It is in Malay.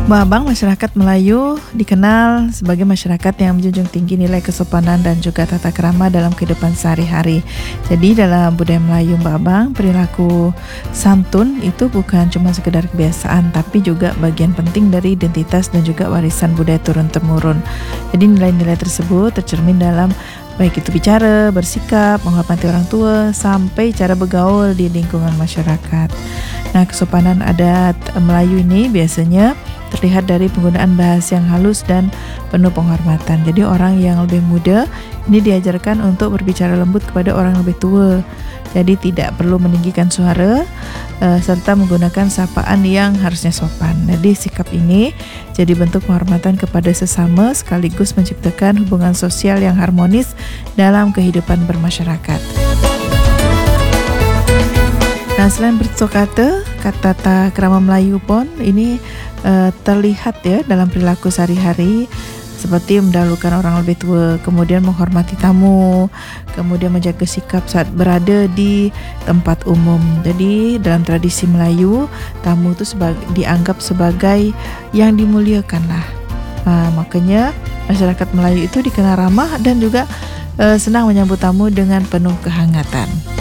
Babang masyarakat Melayu dikenal sebagai masyarakat yang menjunjung tinggi nilai kesopanan dan juga tata krama dalam kehidupan sehari-hari. Jadi dalam budaya Melayu Babang, perilaku santun itu bukan cuma sekedar kebiasaan, tapi juga bagian penting dari identitas dan juga warisan budaya turun-temurun. Jadi nilai-nilai tersebut tercermin dalam baik itu bicara, bersikap, menghormati orang tua, sampai cara bergaul di lingkungan masyarakat. Nah, kesopanan adat Melayu ini biasanya terlihat dari penggunaan bahasa yang halus dan penuh penghormatan. Jadi orang yang lebih muda ini diajarkan untuk berbicara lembut kepada orang yang lebih tua. Jadi tidak perlu meninggikan suara serta menggunakan sapaan yang harusnya sopan. Jadi sikap ini jadi bentuk penghormatan kepada sesama sekaligus menciptakan hubungan sosial yang harmonis dalam kehidupan bermasyarakat. Nah, selain bertutur kata tata krama Melayu pun ini terlihat ya dalam perilaku sehari-hari, seperti mendahulukan orang lebih tua, kemudian menghormati tamu, kemudian menjaga sikap saat berada di tempat umum. Jadi dalam tradisi Melayu, tamu itu dianggap sebagai yang dimuliakan lah. Makanya masyarakat Melayu itu dikenal ramah dan juga senang menyambut tamu dengan penuh kehangatan.